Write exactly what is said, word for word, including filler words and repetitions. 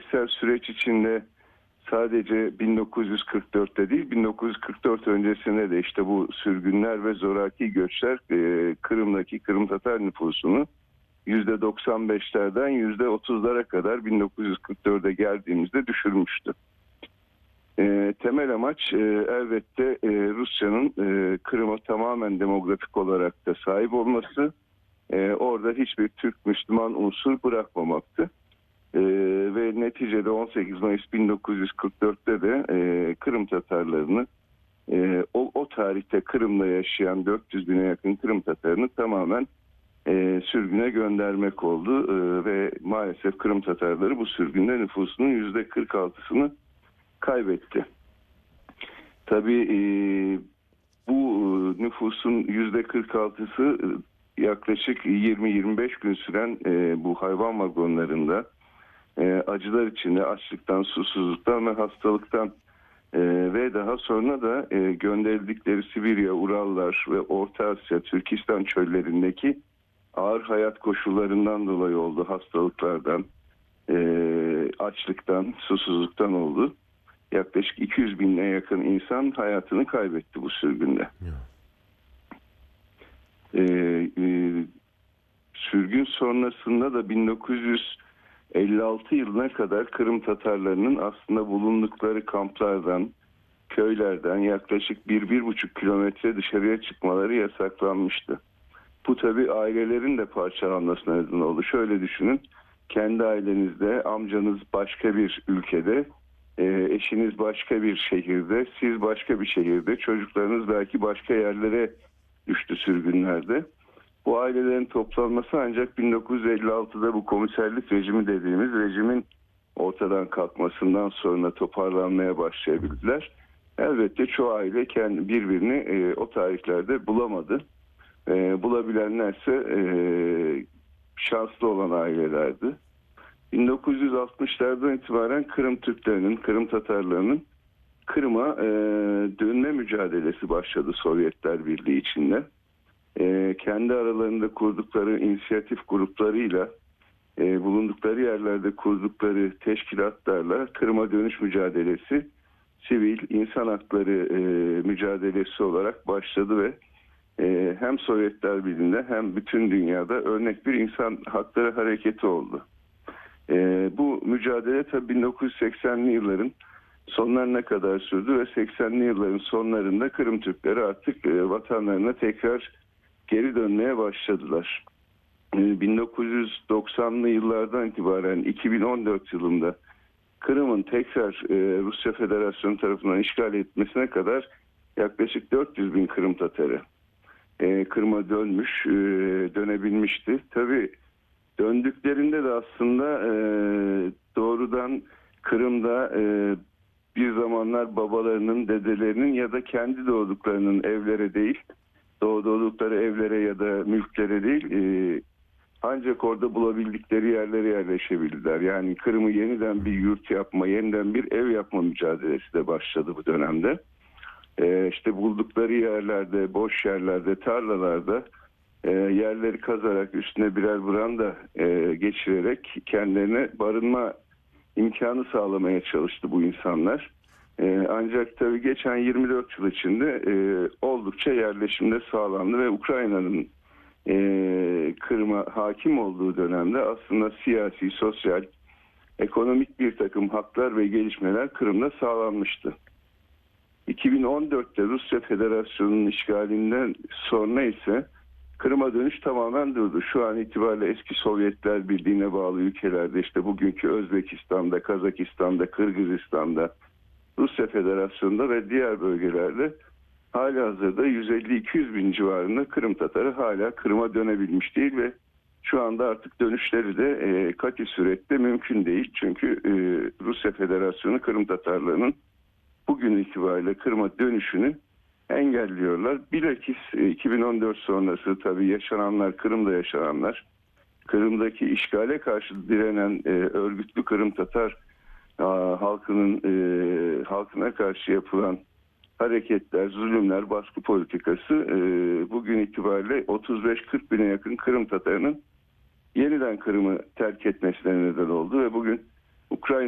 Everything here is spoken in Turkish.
tarihsel süreç içinde sadece bin dokuz yüz kırk dörtte değil, bin dokuz yüz kırk dört öncesinde de işte bu sürgünler ve zoraki göçler e, Kırım'daki Kırım Tatar nüfusunu yüzde doksan beşlerden yüzde otuzlara kadar bin dokuz yüz kırk dörde geldiğimizde düşürmüştü. E, temel amaç e, elbette e, Rusya'nın e, Kırım'a tamamen demografik olarak da sahip olması, e, orada hiçbir Türk Müslüman unsur bırakmamaktı. Ee, ve neticede on sekiz Mayıs bin dokuz yüz kırk dörtte de e, Kırım Tatarlarını e, o, o tarihte Kırım'da yaşayan dört yüz bine yakın Kırım Tatarını tamamen e, sürgüne göndermek oldu e, ve maalesef Kırım Tatarları bu sürgünde nüfusunun yüzde kırk altısını kaybetti. Tabii e, bu nüfusun yüzde kırk altısı yaklaşık yirmi yirmi beş gün süren e, bu hayvan vagonlarında E, acılar içinde açlıktan, susuzluktan ve hastalıktan e, ve daha sonra da e, gönderildikleri Sibirya, Urallar ve Orta Asya, Türkistan çöllerindeki ağır hayat koşullarından dolayı oldu. Hastalıklardan, e, açlıktan, susuzluktan oldu. Yaklaşık iki yüz bine yakın insan hayatını kaybetti bu sürgünde. E, e, sürgün sonrasında da bin dokuz yüz elli altı yılına kadar Kırım Tatarlarının aslında bulundukları kamplardan, köylerden yaklaşık bir bir buçuk kilometre dışarıya çıkmaları yasaklanmıştı. Bu tabii ailelerin de parçalanmasına neden oldu. Şöyle düşünün, kendi ailenizde, amcanız başka bir ülkede, eşiniz başka bir şehirde, siz başka bir şehirde, çocuklarınız belki başka yerlere düştü sürgünlerde. Bu ailelerin toplanması ancak bin dokuz yüz elli altıda bu komiserlik rejimi dediğimiz rejimin ortadan kalkmasından sonra toparlanmaya başlayabildiler. Elbette çoğu aile kendi birbirini e, o tarihlerde bulamadı. E, bulabilenlerse e, şanslı olan ailelerdi. bin dokuz yüz altmışlardan itibaren Kırım Türklerinin, Kırım Tatarlarının Kırım'a e, dönme mücadelesi başladı Sovyetler Birliği içinde. E, kendi aralarında kurdukları inisiyatif gruplarıyla e, bulundukları yerlerde kurdukları teşkilatlarla Kırım'a dönüş mücadelesi sivil insan hakları e, mücadelesi olarak başladı ve e, hem Sovyetler Birliği'nde hem bütün dünyada örnek bir insan hakları hareketi oldu. E, bu mücadele tabii bin dokuz yüz seksenli yılların sonlarına kadar sürdü ve seksenli yılların sonlarında Kırım Türkleri artık e, vatanlarına tekrar geri dönmeye başladılar. bin dokuz yüz doksanlı yıllardan itibaren iki bin on dört yılında Kırım'ın tekrar Rusya Federasyonu tarafından işgal etmesine kadar yaklaşık dört yüz bin Kırım Tatarı Kırım'a dönmüş, dönebilmişti. Tabii döndüklerinde de aslında doğrudan Kırım'da bir zamanlar babalarının, dedelerinin ya da kendi doğduklarının evlere değil, doğdukları evlere ya da mülklere değil, e, ancak orada bulabildikleri yerlere yerleşebildiler. Yani Kırım'ı yeniden bir yurt yapma, yeniden bir ev yapma mücadelesi de başladı bu dönemde. E, işte buldukları yerlerde, boş yerlerde, tarlalarda e, yerleri kazarak üstüne birer branda e, geçirerek kendilerine barınma imkanı sağlamaya çalıştı bu insanlar. Ee, ancak tabii geçen yirmi dört yıl içinde e, oldukça yerleşimde sağlandı ve Ukrayna'nın e, Kırım'a hakim olduğu dönemde aslında siyasi, sosyal, ekonomik bir takım haklar ve gelişmeler Kırım'da sağlanmıştı. iki bin on dörtte Rusya Federasyonu'nun işgalinden sonra ise Kırım'a dönüş tamamen durdu. Şu an itibariyle eski Sovyetler Birliği'ne bağlı ülkelerde işte bugünkü Özbekistan'da, Kazakistan'da, Kırgızistan'da, Rusya Federasyonu'nda ve diğer bölgelerde halihazırda yüz elli iki yüz bin civarında Kırım Tatarı hala Kırım'a dönebilmiş değil ve şu anda artık dönüşleri de e, katı surette mümkün değil. Çünkü e, Rusya Federasyonu Kırım Tatarlarının bugün itibariyle Kırım'a dönüşünü engelliyorlar. Bilakis e, iki bin on dört sonrası tabii yaşananlar, Kırım'da yaşananlar, Kırım'daki işgale karşı direnen e, örgütlü Kırım Tatar halkının e, halkına karşı yapılan hareketler, zulümler, baskı politikası e, bugün itibariyle otuz beş kırk bine yakın Kırım Tatarının yeniden Kırım'ı terk etmesine neden oldu ve bugün Ukrayna